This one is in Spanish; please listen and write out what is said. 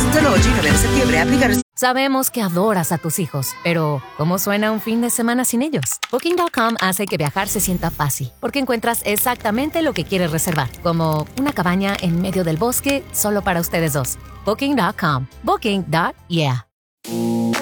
Solo 8 y 9 de septiembre. Aplica. Sabemos que adoras a tus hijos, pero ¿cómo suena un fin de semana sin ellos? Booking.com hace que viajar se sienta fácil, porque encuentras exactamente lo que quieres reservar, como una cabaña en medio del bosque solo para ustedes dos. Booking.com. Booking.yeah.